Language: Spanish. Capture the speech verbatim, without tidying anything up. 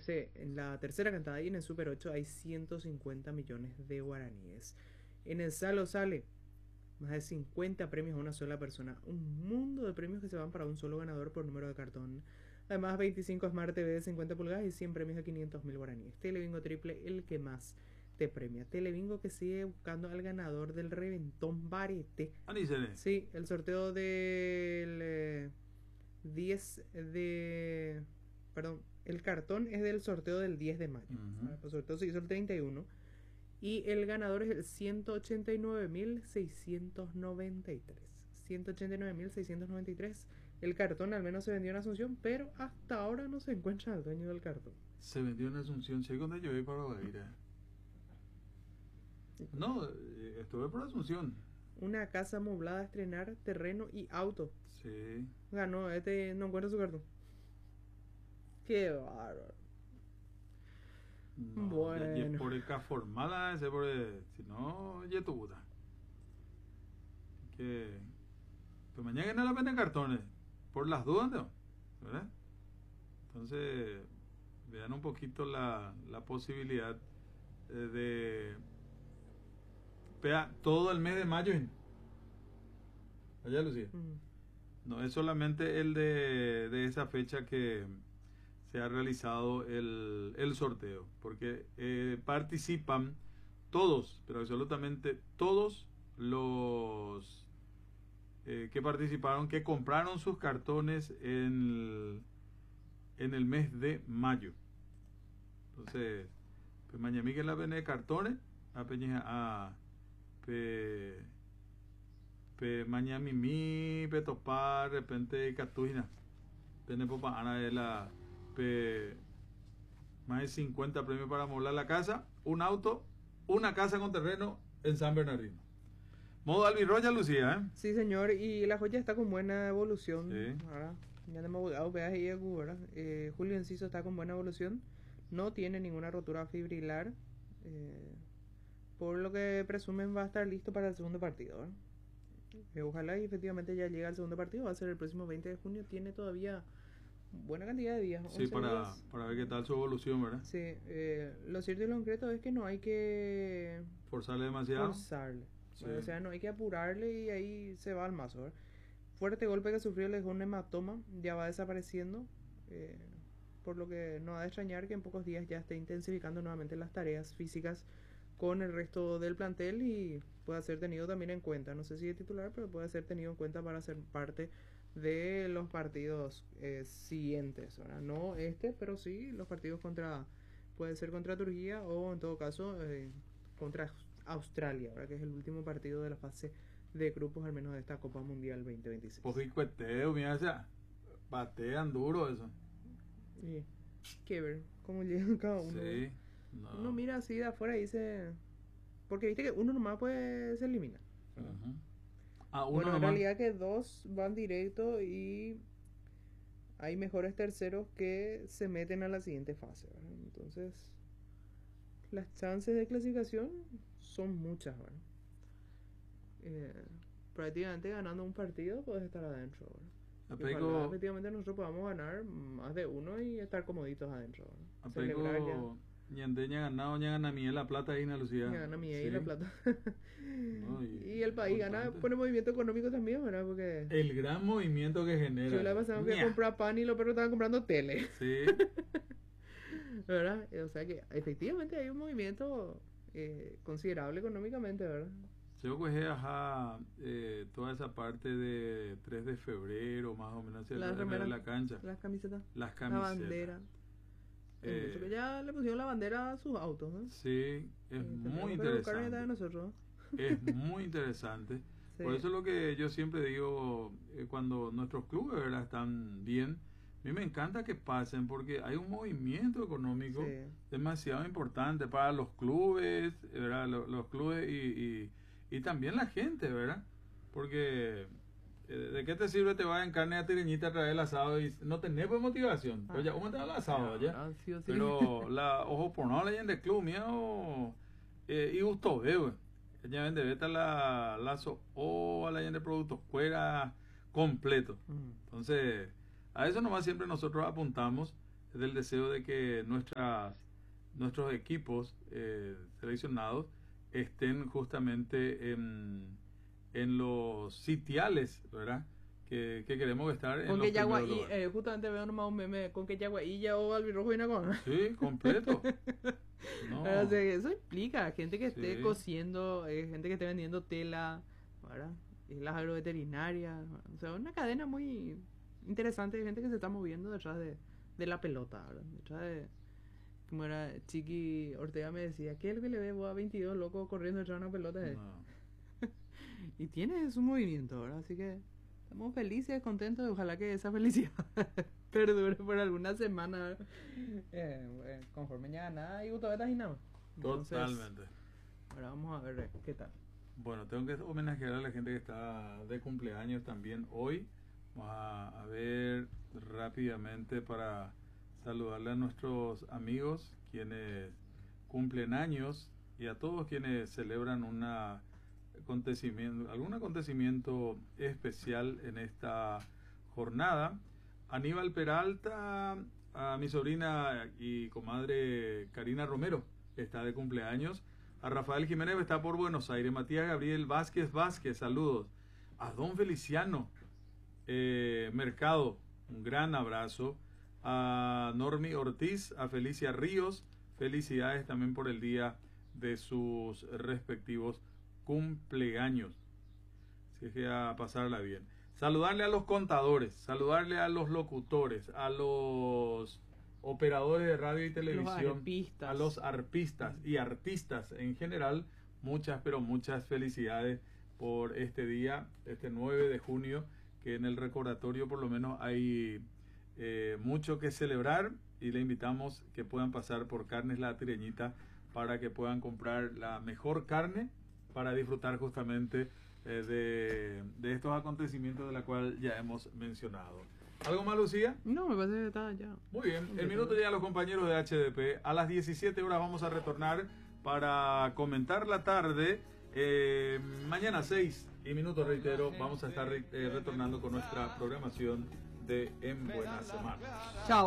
sí, en la tercera cantada y en el Super ocho hay ciento cincuenta millones de guaraníes. En el Salo sale más de cincuenta premios a una sola persona. Un mundo de premios que se van para un solo ganador por número de cartón. Además, veinticinco Smart T V de cincuenta pulgadas y cien premios de quinientos mil guaraníes. Telebingo triple, el que más te premia. Telebingo que sigue buscando al ganador del reventón Barete. Anícele. Sí, el sorteo del eh, diez de... Perdón, el cartón es del sorteo del diez de mayo. Uh-huh. El sorteo se hizo el treinta y uno. Y el ganador es el ciento ochenta y nueve mil seiscientos noventa y tres. ciento ochenta y nueve mil seiscientos noventa y tres. El cartón al menos se vendió en Asunción, pero hasta ahora no se encuentra el dueño del cartón. Se vendió en Asunción, sí, cuando yo iba para Guaira. No, estuve por Asunción. Una casa amoblada a estrenar, terreno y auto. Sí. Ganó, este no encuentra su cartón. Qué bárbaro. No, bueno. Y por el Caformala, ese por el, si no, ya tu puta. Que, pues mañana no la venden cartones, por las dudas, ¿no? ¿Verdad? Entonces, vean un poquito la, la posibilidad eh, de, vea, todo el mes de mayo. Allá, Lucía. Mm. No es solamente el de, de esa fecha que se ha realizado el, el sorteo, porque eh, participan todos, pero absolutamente todos los eh, que participaron, que compraron sus cartones en el, en el mes de mayo. Entonces, pues mañana que la vende cartones, a peña a pe pe mañana mimi, pe topar, de repente catujina, pene popa ana de la Pe, más de cincuenta premios para amoblar la casa, un auto, una casa con terreno en San Bernardino. Modo albirroya, Lucía, ¿eh? Sí, señor, y la joya está con buena evolución. Sí. Ahora, ya no hemos abogado, veas y ¿verdad? Eh, Julio Enciso está con buena evolución, no tiene ninguna rotura fibrilar, eh, por lo que presumen va a estar listo para el segundo partido, eh, ojalá y efectivamente ya llegue al segundo partido, va a ser el próximo veinte de junio, tiene todavía buena cantidad de días. Sí, para, días. para ver qué tal su evolución, ¿verdad? Sí, eh, lo cierto y lo concreto es que no hay que forzarle demasiado. Forzarle. Sí. O sea, no hay que apurarle y ahí se va al mazo, ¿verdad? Fuerte golpe que sufrió, le dejó un hematoma, ya va desapareciendo, eh, por lo que no ha de extrañar que en pocos días ya esté intensificando nuevamente las tareas físicas con el resto del plantel y pueda ser tenido también en cuenta, no sé si de titular, pero puede ser tenido en cuenta para ser parte de los partidos eh, siguientes, ¿verdad? No este, pero sí los partidos contra, puede ser contra Turquía o en todo caso eh, contra Australia, ¿verdad? Que es el último partido de la fase de grupos, al menos de esta Copa Mundial veinte veintiséis. Pues cueteo, mira, o sea, batean duro eso. Sí, que ver cómo llegan cada uno. Sí, no. Uno mira así de afuera y dice, porque viste que uno nomás puede se elimina. Uh-huh. Ah, uno bueno, en nomás. realidad que dos van directo y hay mejores terceros que se meten a la siguiente fase, ¿verdad? Entonces, las chances de clasificación son muchas, ¿verdad? Eh, prácticamente ganando un partido puedes estar adentro, ¿verdad? Y ojalá, efectivamente nosotros podamos ganar más de uno y estar comoditos adentro, ¿verdad? Celebrar ya. Ñande ña ganado ña gana Miguel la plata ahí, Lucía. Ña gana Miguel sí. la plata. No, y, y el país importante. Gana, pone movimiento económico también, ¿verdad? Porque el gran movimiento que genera. Yo la pasaba que comprar pan y los perros estaban comprando tele. Sí. ¿Verdad? O sea que efectivamente hay un movimiento eh, considerable económicamente, ¿verdad? Yo cogí ajá, eh, toda esa parte de tres de febrero, más o menos, hacia la, remera, la cancha. Las camisetas. Las camisetas. La bandera. Eh, que ya le pusieron la bandera a sus autos, ¿no? Sí, es eh, muy interesante. De nosotros. Es muy interesante. Sí. Por eso es lo que yo siempre digo, eh, cuando nuestros clubes, ¿verdad?, están bien, a mí me encanta que pasen porque hay un movimiento económico sí. demasiado importante para los clubes, ¿verdad? Los, los clubes y, y, y también la gente, ¿verdad? Porque ¿de qué te sirve te vas en carne a tiriñita a traer el asado y no tenés pues motivación? Ah, pero ya vamos a tener el asado ya. Ah, sí, sí. Pero la ojo por no leyen de club mío eh, y gusto veo. Ella vende beta la lazo o a la de productos fuera completo. Mm. Entonces, a eso nomás siempre nosotros apuntamos del deseo de que nuestras, nuestros equipos eh, seleccionados estén justamente en, en los sitiales, ¿verdad? Que, que queremos estar en Con los que Yagua primeros y lugares. eh, justamente veo nomás un meme con que Yagua y ya o albirrojo y nada. Sí, completo. No, O sea, eso implica gente que esté sí. cosiendo, eh, gente que esté vendiendo tela, ¿verdad? Y las agroveterinarias, o sea, una cadena muy interesante de gente que se está moviendo detrás de, de la pelota, ¿verdad? Detrás de, como era Chiqui Ortega me decía, ¿qué es lo que le ve vos a veintidós locos corriendo detrás de una pelota? No. Y tiene su movimiento, ¿verdad? Así que estamos felices, contentos y ojalá que esa felicidad perdure por alguna semana. Eh, eh, conforme ya nada y gustobetas y nada. Entonces, Totalmente. ahora vamos a ver eh, qué tal. Bueno, tengo que homenajear a la gente que está de cumpleaños también hoy. Vamos a, a ver rápidamente para saludarle a nuestros amigos quienes cumplen años y a todos quienes celebran una acontecimiento, algún acontecimiento especial en esta jornada. Aníbal Peralta, a mi sobrina y comadre Karina Romero está de cumpleaños. A Rafael Jiménez está por Buenos Aires. Matías Gabriel Vázquez Vázquez, saludos. A Don Feliciano eh, Mercado, un gran abrazo. A Normi Ortiz, a Felicia Ríos, felicidades también por el día de sus respectivos cumpleaños. Así que a pasarla bien. Saludarle a los contadores, saludarle a los locutores, a los operadores de radio y televisión, Los arpistas. a los arpistas y artistas en general. Muchas, pero muchas felicidades por este día, este nueve de junio, que en el recordatorio por lo menos hay eh, mucho que celebrar y le invitamos que puedan pasar por Carnes La Tireñita para que puedan comprar la mejor carne para disfrutar justamente eh, de, de estos acontecimientos de la cual ya hemos mencionado. ¿Algo más, Lucía? No, me parece que está ya. Muy bien, el minuto llega a los compañeros de H D P. A las diecisiete horas vamos a retornar para comentar la tarde. Eh, mañana seis y minutos, reitero, vamos a estar eh, retornando con nuestra programación de En Buena Semana. Chao.